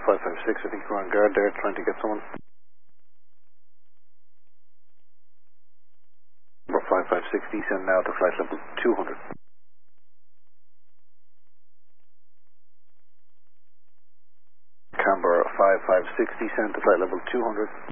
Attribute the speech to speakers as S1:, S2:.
S1: 556, I think you're on guard there trying to get someone. Number 556, descend now to flight level 200. Camber 556, descend to flight level 200.